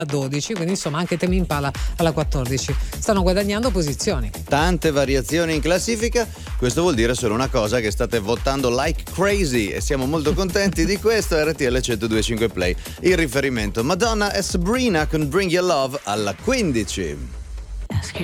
12, quindi insomma anche Tame Impala alla 14. Stanno guadagnando posizioni. Tante variazioni in classifica, questo vuol dire solo una cosa, che state votando like crazy e siamo molto contenti di questo. RTL 102.5 Play, il riferimento. Madonna e Sabrina con Bring Your Love alla 15.